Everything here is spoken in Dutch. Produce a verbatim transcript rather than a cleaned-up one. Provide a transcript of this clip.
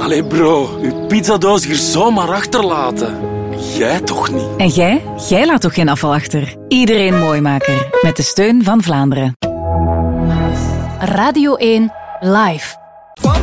Allee bro, uw pizzadoos hier zomaar achterlaten. Jij toch niet? En jij? Jij laat toch geen afval achter? Iedereen Mooimaker. Met de steun van Vlaanderen. Radio één Live.